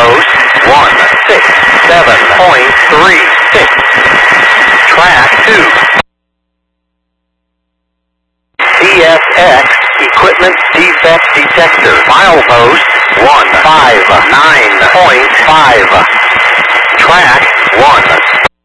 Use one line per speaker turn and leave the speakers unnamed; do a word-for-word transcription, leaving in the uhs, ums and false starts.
Milepost one six seven point three six. Track two. C S X Equipment Defect Detector. Milepost one five nine point five. Track one.